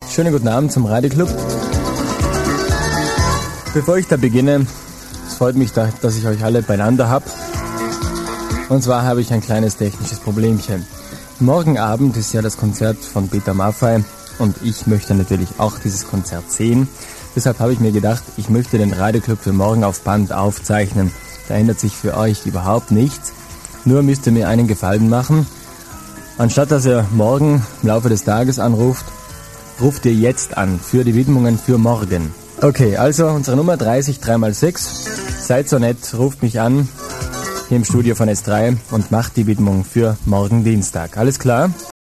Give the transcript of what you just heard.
schönen guten Abend zum Radioclub. Bevor ich da beginne, es freut mich, dass ich euch alle beieinander habe. Und zwar habe ich ein kleines technisches Problemchen. Morgen Abend ist ja das Konzert von Peter Maffay und ich möchte natürlich auch dieses Konzert sehen. Deshalb habe ich mir gedacht, ich möchte den Radioclub für morgen auf Band aufzeichnen. Da ändert sich für euch überhaupt nichts. Nur müsst ihr mir einen Gefallen machen. Anstatt dass ihr morgen im Laufe des Tages anruft, ruft ihr jetzt an für die Widmungen für morgen. Okay, also unsere Nummer 30 3x6. Seid so nett, ruft mich an hier im Studio von S3 und macht die Widmung für morgen Dienstag. Alles klar?